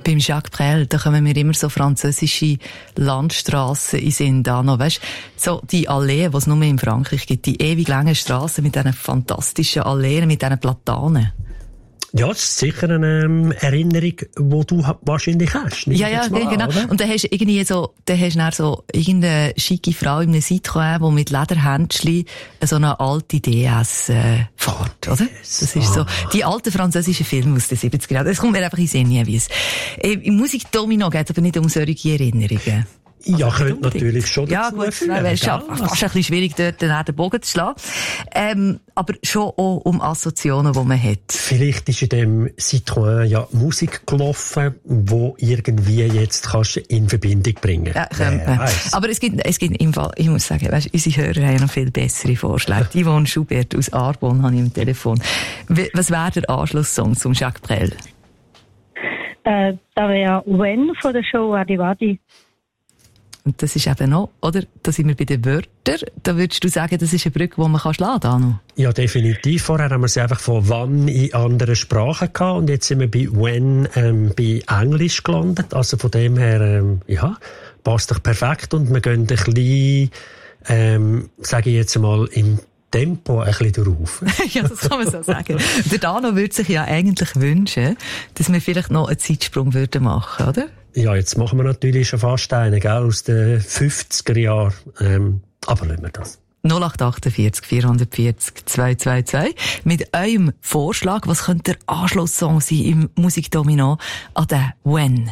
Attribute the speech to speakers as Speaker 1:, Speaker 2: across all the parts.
Speaker 1: Beim Jacques Brel, da kommen mir immer so französische Landstrassen in Sinn da noch, weisst, so die Alleen, die es nur in Frankreich gibt, die ewig langen Strassen mit diesen fantastischen Alleen, mit diesen Platanen.
Speaker 2: Ja, das ist sicher eine Erinnerung, die du wahrscheinlich hast.
Speaker 1: Ja, genau. Oder? Und dann hast du irgendwie so, irgendeine schicke Frau in einem Citroën, die mit Lederhändchen so eine alte DS fährt, oder? Das ist so, die alten französischen Filme aus den 70er Jahren. Das kommt mir einfach in den Sinn, wie es. Im Musikdomino geht es aber nicht um solche Erinnerungen.
Speaker 2: Ja, könnte natürlich schon
Speaker 1: dazu führen. Ja, gut, es ist fast ein bisschen schwierig, dort den Bogen zu schlagen. Aber schon auch um Assoziationen, die man hat.
Speaker 2: Vielleicht ist in dem Citroën ja Musik gelaufen, die irgendwie jetzt kannst in Verbindung bringen.
Speaker 1: Ja, könnte man. Aber es gibt im Fall, ich muss sagen, weißt, unsere Hörer haben ja noch viel bessere Vorschläge. Yvonne Schubert aus Arbon habe ich im Telefon. Was wäre der Anschlusssong zum Jacques Brel?
Speaker 3: Da wäre When von der Show Wadi Wadi.
Speaker 1: Und das ist eben noch, oder? Da sind wir bei den Wörtern. Da würdest du sagen, das ist eine Brücke, die man schlagen kann,
Speaker 2: Ja, definitiv. Vorher haben wir sie einfach von wann in anderen Sprachen gehabt. Und jetzt sind wir bei when, bei Englisch gelandet. Also von dem her, passt doch perfekt. Und wir gehen ein bisschen, sage ich jetzt mal, im Tempo ein bisschen drauf.
Speaker 1: Ja, das kann man so sagen. Der Dano würde sich ja eigentlich wünschen, dass wir vielleicht noch einen Zeitsprung machen würden, oder?
Speaker 2: Ja, jetzt machen wir natürlich schon fast einen, gell, aus den 50er Jahren. Aber lassen wir das.
Speaker 1: 0848 440 222. Mit eurem Vorschlag, was könnte der Anschlusssong sein im Musikdomino an den When?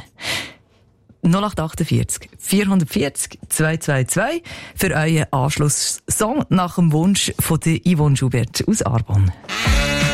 Speaker 1: 0848 440 222 für euren Anschlusssong nach dem Wunsch von der Yvonne Schubert aus Arbon.